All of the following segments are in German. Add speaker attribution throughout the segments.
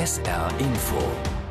Speaker 1: SR Info.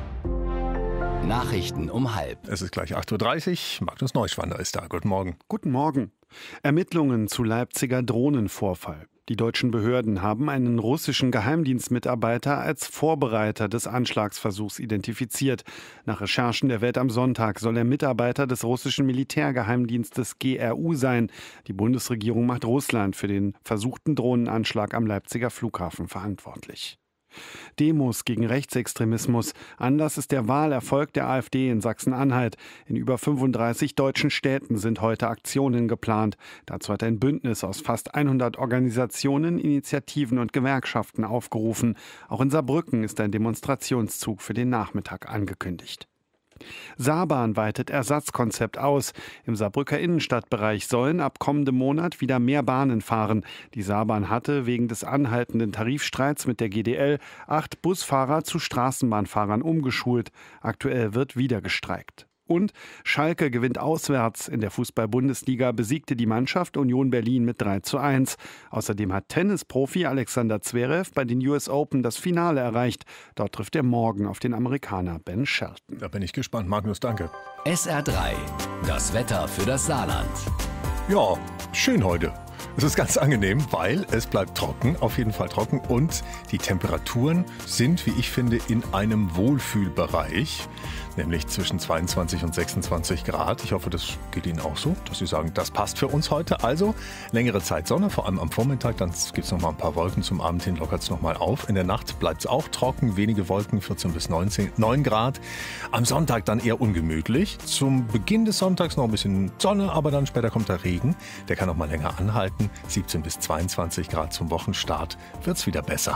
Speaker 1: Nachrichten um 12:30.
Speaker 2: Es ist gleich 8:30 Uhr. Magnus Neuschwander ist da. Guten Morgen.
Speaker 3: Guten Morgen. Ermittlungen zu Leipziger Drohnenvorfall. Die deutschen Behörden haben einen russischen Geheimdienstmitarbeiter als Vorbereiter des Anschlagsversuchs identifiziert. Nach Recherchen der Welt am Sonntag soll er Mitarbeiter des russischen Militärgeheimdienstes GRU sein. Die Bundesregierung macht Russland für den versuchten Drohnenanschlag am Leipziger Flughafen verantwortlich. Demos gegen Rechtsextremismus. Anlass ist der Wahlerfolg der AfD in Sachsen-Anhalt. In über 35 deutschen Städten sind heute Aktionen geplant. Dazu hat ein Bündnis aus fast 100 Organisationen, Initiativen und Gewerkschaften aufgerufen. Auch in Saarbrücken ist ein Demonstrationszug für den Nachmittag angekündigt. Saarbahn weitet Ersatzkonzept aus. Im Saarbrücker Innenstadtbereich sollen ab kommendem Monat wieder mehr Bahnen fahren. Die Saarbahn hatte wegen des anhaltenden Tarifstreits mit der GDL 8 Busfahrer zu Straßenbahnfahrern umgeschult. Aktuell wird wieder gestreikt. Und Schalke gewinnt auswärts. In der Fußball-Bundesliga besiegte die Mannschaft Union Berlin mit 3:1. Außerdem hat Tennisprofi Alexander Zverev bei den US Open das Finale erreicht. Dort trifft er morgen auf den Amerikaner Ben Shelton.
Speaker 2: Da bin ich gespannt. Magnus, danke.
Speaker 1: SR3. Das Wetter für das Saarland.
Speaker 2: Ja, schön heute. Es ist ganz angenehm, weil es bleibt trocken, auf jeden Fall trocken. Und die Temperaturen sind, wie ich finde, in einem Wohlfühlbereich, nämlich zwischen 22 und 26 Grad. Ich hoffe, das geht Ihnen auch so, dass Sie sagen, das passt für uns heute. Also längere Zeit Sonne, vor allem am Vormittag. Dann gibt es noch mal ein paar Wolken. Zum Abend hin lockert es noch mal auf. In der Nacht bleibt es auch trocken, wenige Wolken, 14 bis 9 Grad. Am Sonntag dann eher ungemütlich. Zum Beginn des Sonntags noch ein bisschen Sonne, aber dann später kommt der Regen. Der kann noch mal länger anhalten. 17 bis 22 Grad zum Wochenstart wird es wieder besser.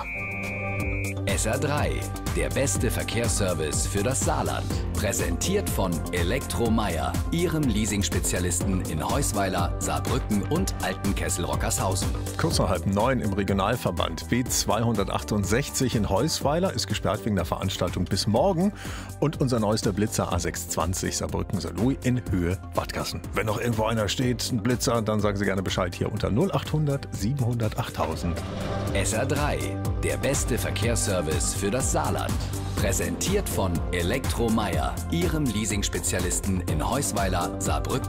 Speaker 1: SR3. Der beste Verkehrsservice für das Saarland. Präsentiert von Elektromeyer, Ihrem Leasing-Spezialisten in Heusweiler, Saarbrücken und Altenkessel-Rockershausen.
Speaker 2: Kurz nach 8:30 im Regionalverband B268 in Heusweiler ist gesperrt wegen der Veranstaltung bis morgen. Und unser neuester Blitzer A620 Saarbrücken-Saarlouis in Höhe Wattgassen. Wenn noch irgendwo einer steht, ein Blitzer, dann sagen Sie gerne Bescheid hier unter 0800 700 8000.
Speaker 1: SR3. Der beste Verkehrsservice für das Saarland. Präsentiert von Elektromeyer, Ihrem Leasing-Spezialisten in Heusweiler, Saarbrücken